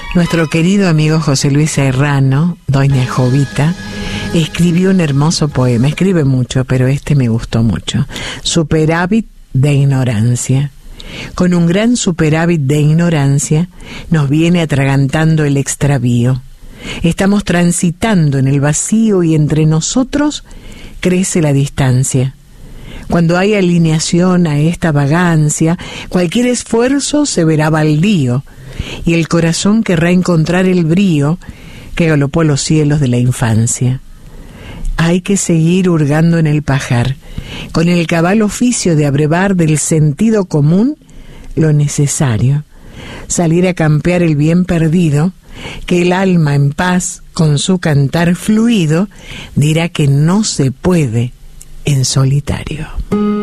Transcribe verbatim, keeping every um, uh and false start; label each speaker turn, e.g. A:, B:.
A: Nuestro querido amigo José Luis Serrano, Doña Jovita, escribió un hermoso poema. Escribe mucho, pero este me gustó mucho. Superávit de ignorancia. Con un gran superávit de ignorancia nos viene atragantando el extravío. Estamos transitando en el vacío y entre nosotros crece la distancia. Cuando hay alineación a esta vagancia, cualquier esfuerzo se verá baldío, y el corazón querrá encontrar el brío que galopó a los cielos de la infancia. Hay que seguir hurgando en el pajar, con el cabal oficio de abrevar del sentido común lo necesario, salir a campear el bien perdido, que el alma en paz con su cantar fluido dirá que no se puede en solitario.